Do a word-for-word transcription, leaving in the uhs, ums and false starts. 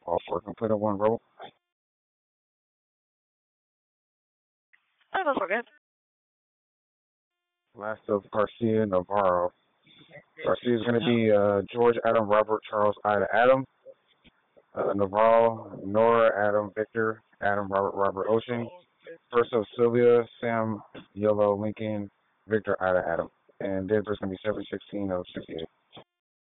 All four complete on one roll. Oh, that's okay. Last of Garcia Navarro. Garcia is going to be uh, George Adam Robert Charles Ida Adam. Uh, Navarro Nora Adam Victor Adam Robert Robert Ocean. First of Sylvia Sam Yellow Lincoln Victor Ida Adam. And Denver's going to be seven sixteen of sixty-eight.